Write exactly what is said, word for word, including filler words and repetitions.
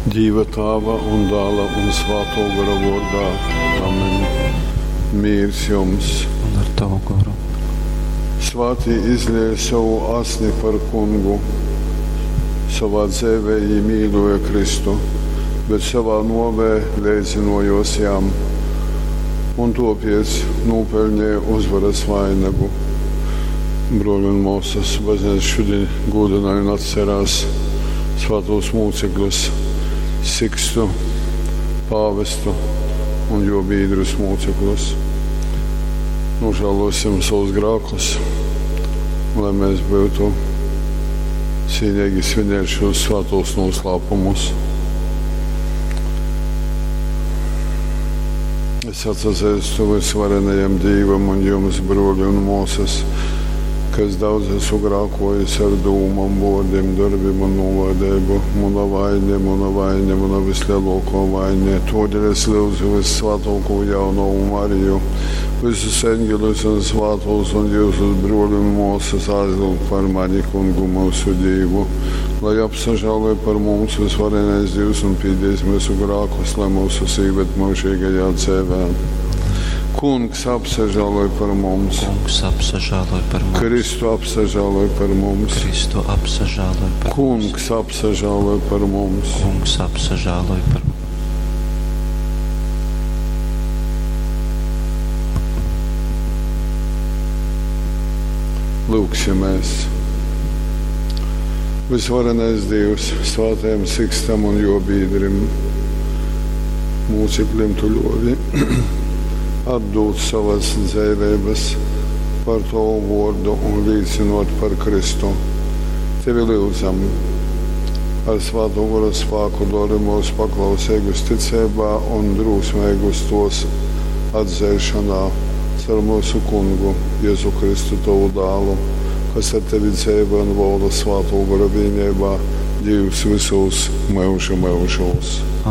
Dieva Tēva un Dēla un Svētā gara vārdā. Amen. Mīrs jums. Un ar tavu garu. Svētī izlieja savu asni par kungu. Savā dzīvē mīloja Kristu, bet savā novē līdzinojos jām. Un topies nopelnīja uzvaras vainagu. Broļi un mūsas, baznīca šodien godināja un atcerās svētos mūcekļus, Sikstu, Pāvestu un jo biedrus mūcekļus. Nožēlosim savus grēkus, lai mēs būtu cīnīgi svinēt šos svētos noslēpumus. Es atzīstu visvarenajam Dievam un jums, broļi un mūsas, kas daudz esmu grēkojis ar dūmām, vārdiem, darbiem un novādību, mana vaina, mana vaina, mana vislielākā vaina. Todēļ es lūdzu visvētāko jauno Mariju, visus eņģeļus un svētos un jūsus broļi un mūsas aizlūgt par mani kungu mūsu Dievu, lai apsažālē par mums visvarenais Dievs un pīdīs mūsu grēkus, lai mūsu sīvet mūžīgajā dzīvē. Kungs apsažāloj par mums. Kungs apsažāloj par mums. Kristu apsažāloj par mums. Kristu apsažāloj par Kungs mums. apsažāloj par mums. Kungs apsažāloj par mums. Lūksimies. Visvarenais Dievs, svētajam Sikstam un jo biedrim, mūcekļiem tu ļovi atdot savas dzīvības par tavu vārdu un līdzinot par Kristu. Tevi lūdzam, ar svēto garu spēku dori mūs paklausīgus ticībā un drūsmīgus tos atzēšanā caur mūsu kungu Jēzu Kristu tavu dēlu, kas ar tevi dzīvo un valda svēto garu vienībā Dievs visos mūžu mūžos.